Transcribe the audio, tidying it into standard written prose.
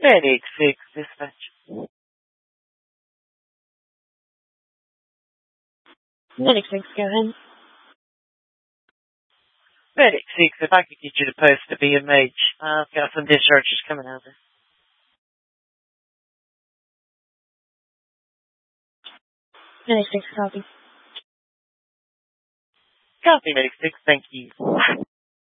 Medic 6, dispatch. Medic 6, go ahead. Medic 6, if I could get you to post to BMH. I've got some discharges coming out there. Medic 6, copy. Copy, Medic 6, thank you.